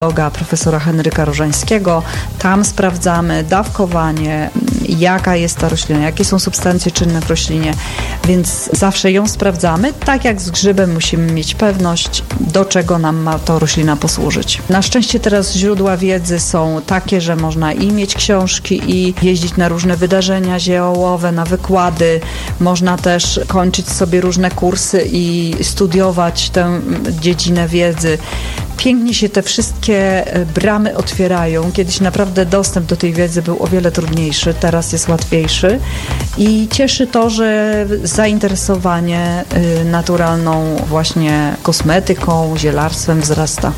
profesora Henryka Różańskiego. Tam sprawdzamy dawkowanie, jaka jest ta roślina, jakie są substancje czynne w roślinie, więc zawsze ją sprawdzamy. Tak jak z grzybem musimy mieć pewność, do czego nam ma to roślina posłużyć. Na szczęście teraz źródła wiedzy są takie, że można i mieć książki, i jeździć na różne wydarzenia ziołowe, na wykłady. Można też kończyć sobie różne kursy i studiować tę dziedzinę wiedzy. Pięknie się te wszystkie bramy otwierają. Kiedyś naprawdę dostęp do tej wiedzy był o wiele trudniejszy, teraz jest łatwiejszy i cieszy to, że zainteresowanie naturalną właśnie kosmetyką, zielarstwem wzrasta.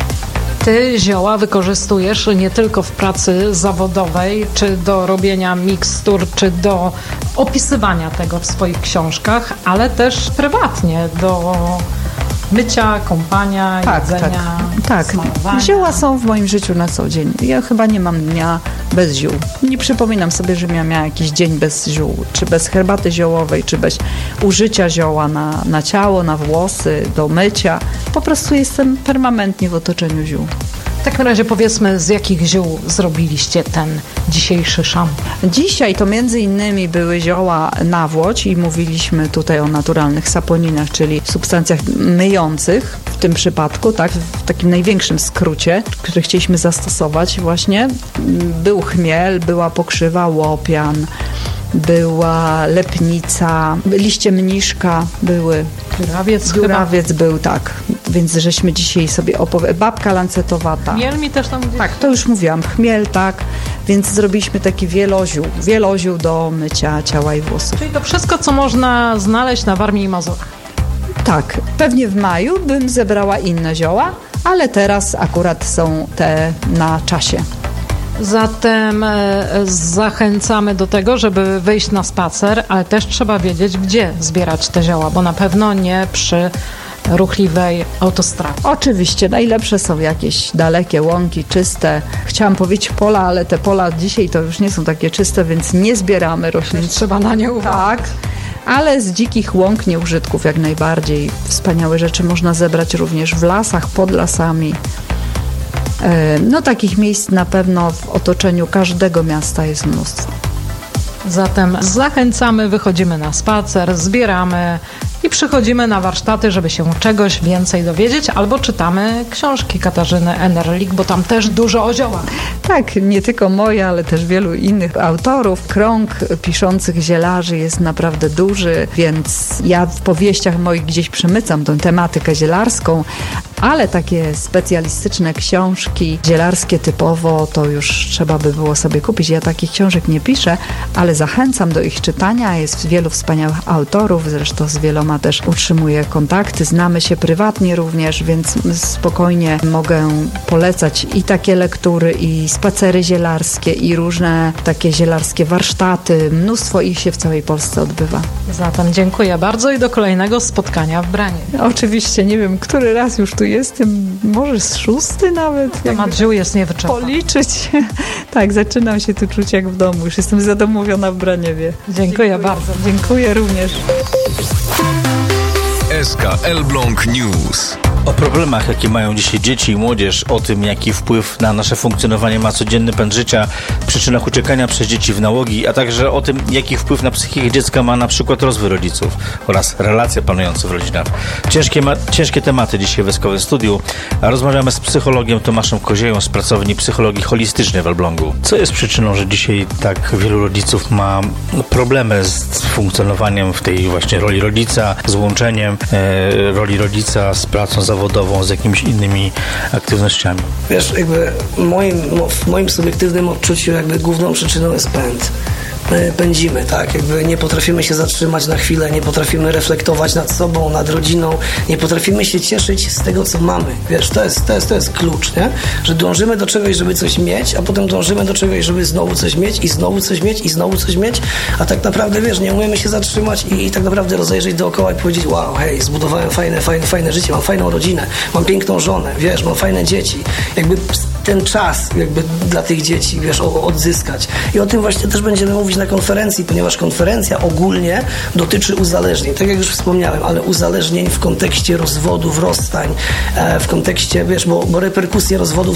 Ty zioła wykorzystujesz nie tylko w pracy zawodowej, czy do robienia mikstur, czy do opisywania tego w swoich książkach, ale też prywatnie do mycia, kąpania, jedzenia, smarowania. Zioła są w moim życiu na co dzień. Ja chyba nie mam dnia bez ziół. Nie przypominam sobie, że miała jakiś dzień bez ziół, czy bez herbaty ziołowej, czy bez użycia zioła na ciało, na włosy, do mycia. Po prostu jestem permanentnie w otoczeniu ziół. W takim razie powiedzmy, z jakich ziół zrobiliście ten dzisiejszy szampon? Dzisiaj to między innymi były zioła nawłoć i mówiliśmy tutaj o naturalnych saponinach, czyli substancjach myjących w tym przypadku, tak, w takim największym skrócie, który chcieliśmy zastosować właśnie. Był chmiel, była pokrzywa, łopian, była lepnica, liście mniszka były. Dziurawiec był, tak. Więc żeśmy dzisiaj sobie babka lancetowata. Chmiel mi też tam gdzieś... Tak, to już mówiłam. Chmiel, tak. Więc zrobiliśmy taki wieloziół do mycia ciała i włosów. Czyli to wszystko, co można znaleźć na Warmii i Mazurach. Tak. Pewnie w maju bym zebrała inne zioła, ale teraz akurat są te na czasie. Zatem zachęcamy do tego, żeby wyjść na spacer, ale też trzeba wiedzieć, gdzie zbierać te zioła, bo na pewno nie przy ruchliwej autostradzie. Oczywiście, najlepsze są jakieś dalekie łąki, czyste. Chciałam powiedzieć pola, ale te pola dzisiaj to już nie są takie czyste, więc nie zbieramy roślin. Trzeba na nie uważać. Tak, ale z dzikich łąk, nieużytków jak najbardziej. Wspaniałe rzeczy można zebrać również w lasach, pod lasami. No takich miejsc na pewno w otoczeniu każdego miasta jest mnóstwo. Zatem zachęcamy, wychodzimy na spacer, zbieramy i przychodzimy na warsztaty, żeby się czegoś więcej dowiedzieć, albo czytamy książki Katarzyny Enerlich, bo tam też dużo o ziołach. Tak, nie tylko moje, ale też wielu innych autorów. Krąg piszących zielarzy jest naprawdę duży, więc ja w powieściach moich gdzieś przemycam tę tematykę zielarską, ale takie specjalistyczne książki zielarskie typowo to już trzeba by było sobie kupić. Ja takich książek nie piszę, ale zachęcam do ich czytania. Jest wielu wspaniałych autorów, zresztą z wieloma też utrzymuję kontakty. Znamy się prywatnie również, więc spokojnie mogę polecać i takie lektury, i spacery zielarskie, i różne takie zielarskie warsztaty. Mnóstwo ich się w całej Polsce odbywa. Zatem dziękuję bardzo i do kolejnego spotkania w Branie. Oczywiście, nie wiem, który raz już tu jestem, może z 6 nawet. Temat ziół jest niewyczerpany. Policzyć. Tak, zaczynam się tu czuć jak w domu. Już jestem zadomowiona w Braniewie. Dziękuję bardzo. Dziękuję również. SK Elbląg News. O problemach, jakie mają dzisiaj dzieci i młodzież, o tym, jaki wpływ na nasze funkcjonowanie ma codzienny pęd życia, przyczynach uciekania przez dzieci w nałogi, a także o tym, jaki wpływ na psychikę dziecka ma na przykład rozwój rodziców oraz relacje panujące w rodzinach. Ciężkie tematy dzisiaj w SK Studiu, a rozmawiamy z psychologiem Tomaszem Kozieją z pracowni psychologii holistycznej w Elblągu. Co jest przyczyną, że dzisiaj tak wielu rodziców ma problemy z funkcjonowaniem w tej właśnie roli rodzica, z łączeniem roli rodzica z pracą zawodową, z jakimiś innymi aktywnościami? Wiesz, jakby w moim subiektywnym odczuciu jakby główną przyczyną jest pęd. My pędzimy, tak? Jakby nie potrafimy się zatrzymać na chwilę, nie potrafimy reflektować nad sobą, nad rodziną, nie potrafimy się cieszyć z tego, co mamy. Wiesz, to jest klucz, nie? Że dążymy do czegoś, żeby coś mieć, a potem dążymy do czegoś, żeby znowu coś mieć i znowu coś mieć i znowu coś mieć, a tak naprawdę, wiesz, nie umiemy się zatrzymać i tak naprawdę rozejrzeć dookoła i powiedzieć, wow, hej, zbudowałem fajne życie, mam fajną rodzinę, mam piękną żonę, wiesz, mam fajne dzieci. Jakby ten czas jakby dla tych dzieci, wiesz, odzyskać. I o tym właśnie też będziemy mówić na konferencji, ponieważ konferencja ogólnie dotyczy uzależnień, tak jak już wspomniałem, ale uzależnień w kontekście rozwodów, rozstań, w kontekście, wiesz, bo reperkusje rozwodów